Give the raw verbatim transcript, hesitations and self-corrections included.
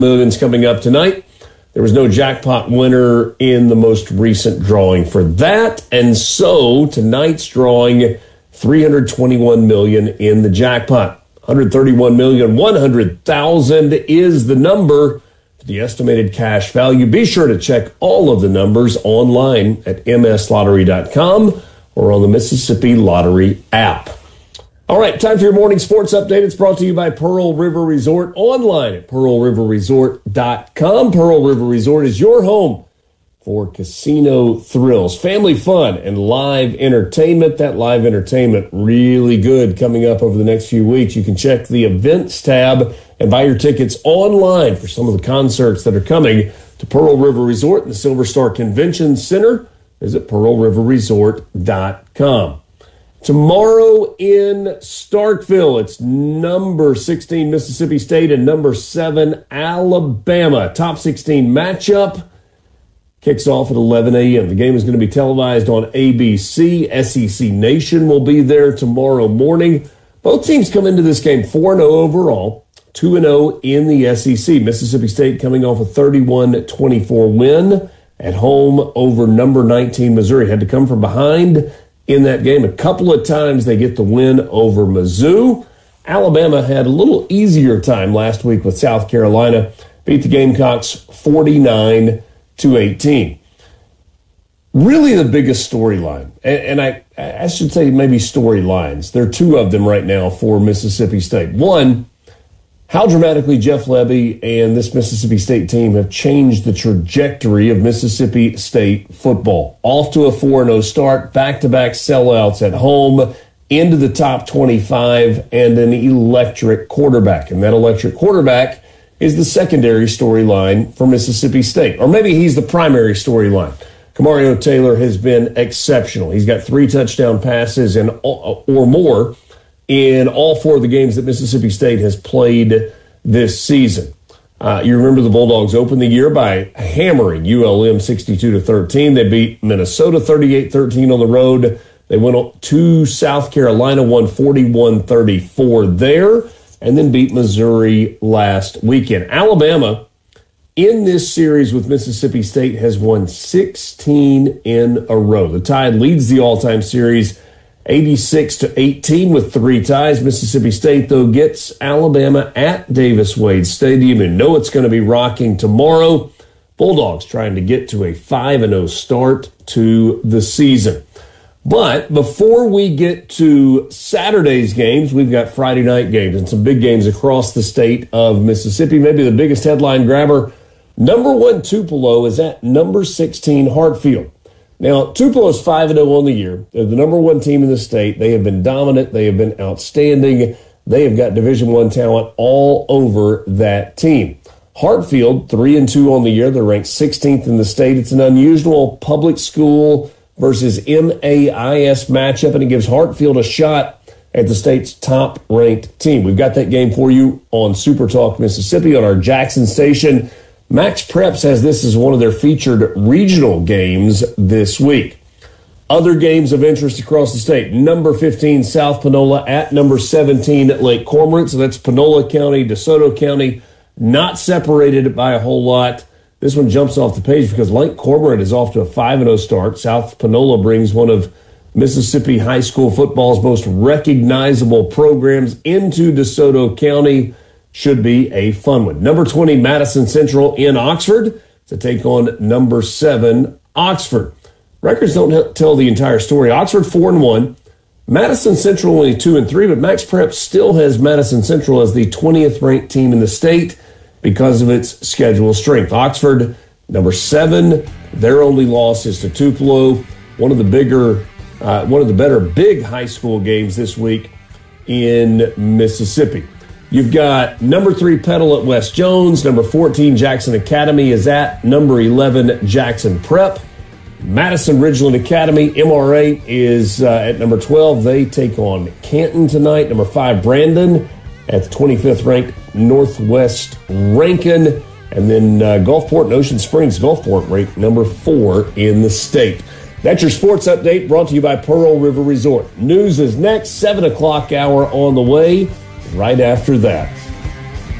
Millions coming up tonight. There was no jackpot winner in the most recent drawing for that. And so tonight's drawing, three hundred twenty-one million dollars in the jackpot. one hundred thirty-one million one hundred thousand is the number for the estimated cash value. Be sure to check all of the numbers online at m s lottery dot com or on the Mississippi Lottery app. All right, time for your morning sports update. It's brought to you by Pearl River Resort, online at pearl river resort dot com. Pearl River Resort is your home for casino thrills, family fun, and live entertainment. That live entertainment really good coming up over the next few weeks. You can check the events tab and buy your tickets online for some of the concerts that are coming to Pearl River Resort and the Silver Star Convention Center. Visit pearl river resort dot com. Tomorrow in Starkville, it's number sixteen Mississippi State and number seven Alabama. Top sixteen matchup kicks off at eleven a.m. The game is going to be televised on A B C. S E C Nation will be there tomorrow morning. Both teams come into this game four and oh overall, two and oh in the S E C. Mississippi State coming off a thirty-one twenty-four win at home over number nineteen Missouri. Had to come from behind in that game. A couple of times they get the win over Mizzou. Alabama had a little easier time last week with South Carolina. Beat the Gamecocks forty-nine to eighteen. Really the biggest storyline, and, and I, I should say maybe storylines. There are two of them right now for Mississippi State. One, how dramatically Jeff Lebby and this Mississippi State team have changed the trajectory of Mississippi State football. Off to a four and oh start, back-to-back sellouts at home, into the top twenty-five, and an electric quarterback. And that electric quarterback is the secondary storyline for Mississippi State. Or maybe he's the primary storyline. Kamario Taylor has been exceptional. He's got three touchdown passes and or more in all four of the games that Mississippi State has played this season. Uh, you remember the Bulldogs opened the year by hammering U L M sixty-two to thirteen. They beat Minnesota thirty-eight thirteen on the road. They went to South Carolina, won forty-one thirty-four there, and then beat Missouri last weekend. Alabama, in this series with Mississippi State, has won sixteen in a row. The Tide leads the all-time series eighty-six to eighteen with three ties. Mississippi State, though, gets Alabama at Davis Wade Stadium. And know it's going to be rocking tomorrow. Bulldogs trying to get to a five and oh start to the season. But before we get to Saturday's games, we've got Friday night games and some big games across the state of Mississippi. Maybe the biggest headline grabber, number one Tupelo is at number sixteen Hartfield. Now, Tupelo is five and oh on the year. They're the number one team in the state. They have been dominant. They have been outstanding. They have got Division One talent all over that team. Hartfield, three and two on the year. They're ranked sixteenth in the state. It's an unusual public school versus M A I S matchup, and it gives Hartfield a shot at the state's top-ranked team. We've got that game for you on Super Talk Mississippi on our Jackson station. Max Preps has this as one of their featured regional games this week. Other games of interest across the state. Number fifteen, South Panola at number seventeen, Lake Cormorant. So that's Panola County, DeSoto County, not separated by a whole lot. This one jumps off the page because Lake Cormorant is off to a five and oh start. South Panola brings one of Mississippi high school football's most recognizable programs into DeSoto County. Should be a fun one. Number twenty, Madison Central in Oxford to take on number seven, Oxford. Records don't tell the entire story. Oxford four and one. Madison Central only two and three, but Max Prep still has Madison Central as the twentieth ranked team in the state because of its schedule strength. Oxford, number seven. Their only loss is to Tupelo. One of the bigger, uh, one of the better big high school games this week in Mississippi. You've got number three, Petal at West Jones. Number fourteen, Jackson Academy is at number eleven, Jackson Prep. Madison Ridgeland Academy, M R A, is uh, at number twelve. They take on Canton tonight. Number five, Brandon at the twenty-fifth ranked Northwest Rankin. And then uh, Gulfport and Ocean Springs, Gulfport ranked number four in the state. That's your sports update brought to you by Pearl River Resort. News is next, seven o'clock hour on the way. Right after that.